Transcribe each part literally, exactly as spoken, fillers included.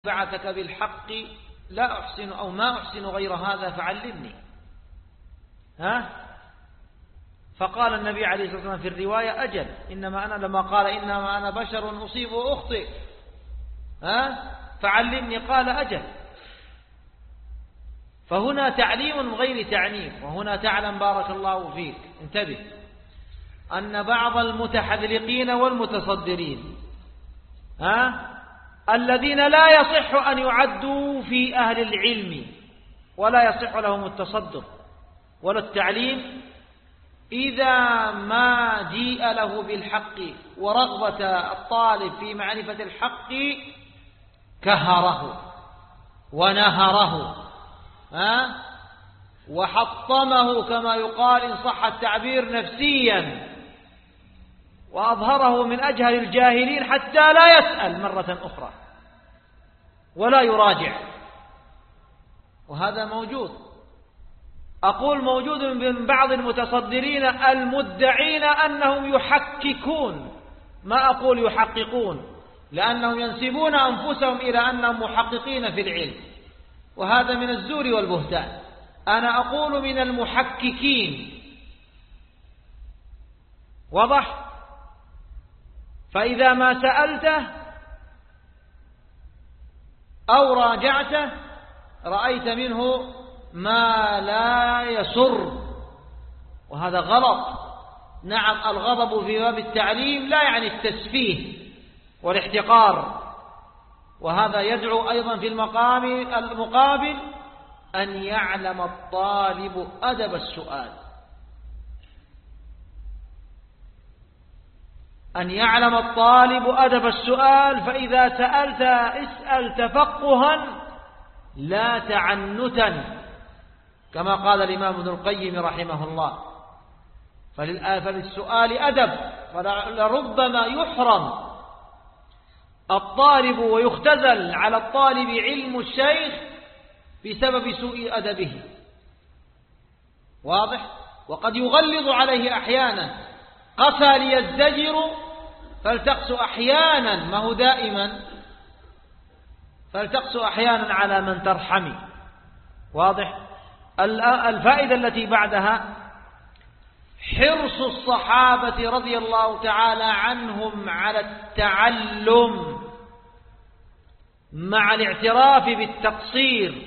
بعثك بالحق لا أحسن أو ما أحسن غير هذا فعلمني. ها؟ فقال النبي عليه الصلاة والسلام في الرواية أجل، إنما أنا لما قال إنما أنا بشر أصيب وأخطئ، ها؟ فعلمني، قال أجل. فهنا تعليم من غير تعنيف. وهنا تعلم بارك الله فيك، انتبه، أن بعض المتحذلقين والمتصدرين ها الذين لا يصح أن يعدوا في أهل العلم ولا يصح لهم التصدر ولا التعليم، إذا ما جيء له بالحق ورغبة الطالب في معرفة الحق كهره ونهره ها وحطمه كما يقال إن صح التعبير نفسيا، وأظهره من أجهل الجاهلين حتى لا يسأل مرة أخرى ولا يراجع. وهذا موجود، أقول موجود من بعض المتصدرين المدعين أنهم يحققون، ما أقول يحققون، لأنهم ينسبون أنفسهم إلى أنهم محققين في العلم، وهذا من الزور والبهتان. أنا أقول من المحققين، واضح؟ فإذا ما سألته أو راجعته رأيت منه ما لا يسر، وهذا غلط. نعم، الغضب في باب التعليم لا يعني التسفيه والاحتقار، وهذا يدعو أيضا في المقام المقابل أن يعلم الطالب أدب السؤال، أن يعلم الطالب أدب السؤال. فإذا سألت اسأل تفقها لا تعنتا، كما قال الإمام ابن القيم رحمه الله. فللسؤال أدب، فلربما يحرم الطالب ويختزل على الطالب علم الشيخ بسبب سوء أدبه، واضح؟ وقد يغلظ عليه أحيانا، قسى ليزدجر فالتقس أحيانا، ما هو دائما، فالتقس أحيانا على من ترحمي، واضح؟ الفائدة التي بعدها حرص الصحابة رضي الله تعالى عنهم على التعلم مع الاعتراف بالتقصير،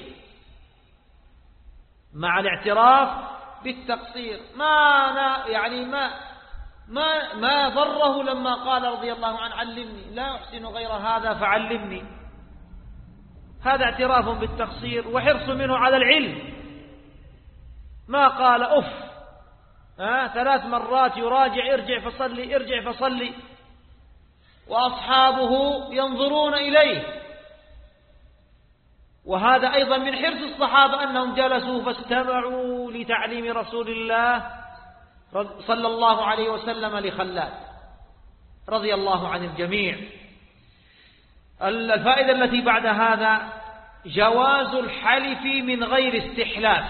مع الاعتراف بالتقصير. ما يعني ما ما ما ضره لما قال رضي الله عنه علمني، لا أحسن غير هذا فعلمني. هذا اعتراف بالتقصير وحرص منه على العلم، ما قال أف ها ثلاث مرات يراجع ارجع فصلي ارجع فصلي، وأصحابه ينظرون إليه. وهذا أيضا من حرص الصحابة أنهم جلسوا فاستمعوا لتعليم رسول الله صلى الله عليه وسلم لخلاد رضي الله عن الجميع. الفائدة التي بعد هذا جواز الحلف من غير استحلاف،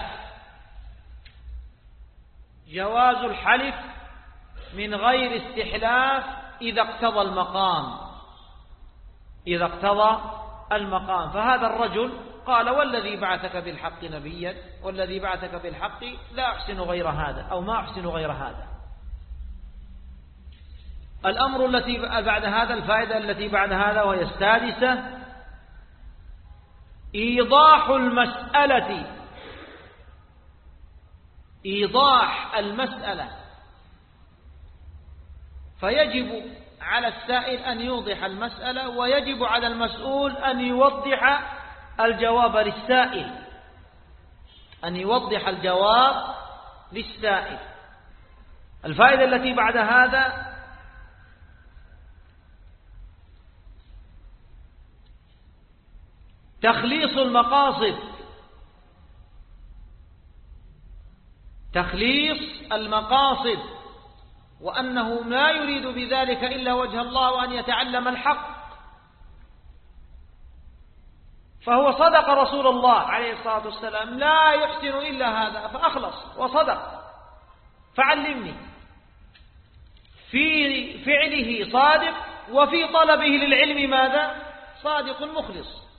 جواز الحلف من غير استحلاف إذا اقتضى المقام، إذا اقتضى المقام. فهذا الرجل قال والذي بعثك بالحق نبيا والذي بعثك بالحق لا أحسن غير هذا أو ما أحسن غير هذا. الأمر التي بعد هذا، الفائدة التي بعد هذا وهي السادسة، إيضاح المسألة، إيضاح المسألة. فيجب على السائل أن يوضح المسألة، ويجب على المسؤول أن يوضح الجواب للسائل، أن يوضح الجواب للسائل. الفائدة التي بعد هذا تخليص المقاصد، تخليص المقاصد، وأنه لا يريد بذلك إلا وجه الله وأن يتعلم الحق. فهو صدق رسول الله عليه الصلاة والسلام، لا يحسن إلا هذا، فأخلص وصدق، فعلمني. في فعله صادق، وفي طلبه للعلم ماذا؟ صادق مخلص.